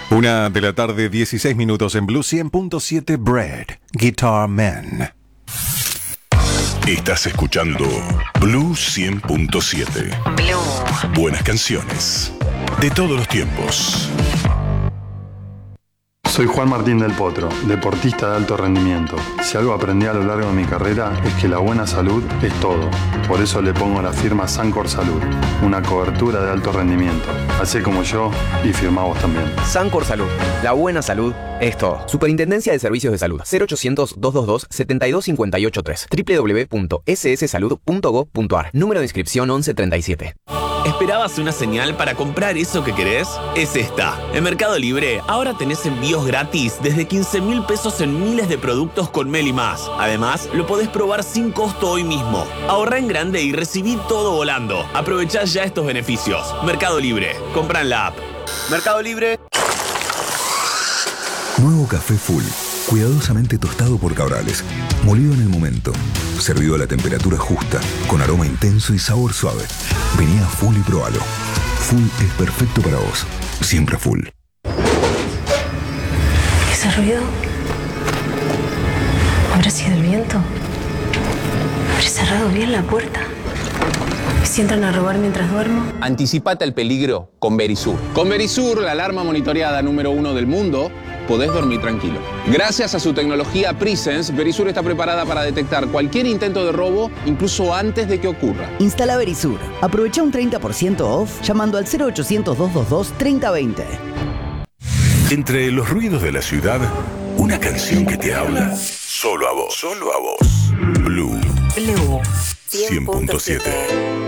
1:16 p.m. en Blue 100.7 Bread, Guitar Man. Estás escuchando Blue 100.7. Blue. Buenas canciones de todos los tiempos. Soy Juan Martín del Potro, deportista de alto rendimiento. Si algo aprendí a lo largo de mi carrera es que la buena salud es todo. Por eso le pongo la firma Sancor Salud, una cobertura de alto rendimiento. Hacé como yo y firmá vos también. Sancor Salud, la buena salud es todo. Superintendencia de Servicios de Salud, 0800-222-72583, www.sssalud.gov.ar, número de inscripción 1137. ¿Esperabas una señal para comprar eso que querés? Es esta. En Mercado Libre, ahora tenés envíos gratis desde 15.000 pesos en miles de productos con Meli Más. Además, lo podés probar sin costo hoy mismo. Ahorrá en grande y recibí todo volando. Aprovechá ya estos beneficios. Mercado Libre. Comprá en la app. Mercado Libre. Nuevo café Full, cuidadosamente tostado por Cabrales, molido en el momento, servido a la temperatura justa, con aroma intenso y sabor suave. Vení a Full y probalo. Full es perfecto para vos, siempre Full. ¿Ese ruido? ¿Habrá sido el viento? ¿Habré cerrado bien la puerta? ¿Y si entran a robar mientras duermo? Anticipate al peligro con Verisur. Con Verisur, la alarma monitoreada número 1 del mundo, podés dormir tranquilo. Gracias a su tecnología Presence, Verisur está preparada para detectar cualquier intento de robo, incluso antes de que ocurra. Instala Verisur. Aprovecha un 30% off llamando al 0800-222-3020. Entre los ruidos de la ciudad, una canción que te habla. Solo a vos. Solo a vos. Blue. Blue 100.7.